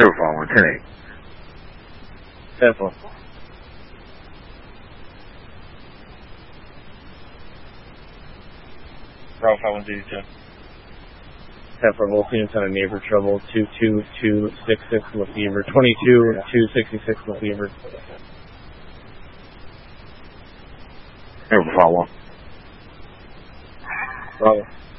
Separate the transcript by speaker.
Speaker 1: Never following 10-8.
Speaker 2: 10-4.
Speaker 3: Bravo 5102.
Speaker 2: 10-4 whole team, ton of neighbor trouble. 22266 Lefevre. 22-266 Lefevre.
Speaker 1: Never follow.
Speaker 2: Bravo.